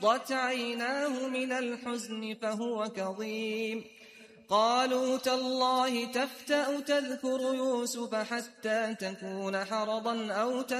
ففضت عيناه من الحزن فهو كظيم قالوا تالله تفتأ تذكر يوسف حتى تكون حرضا أو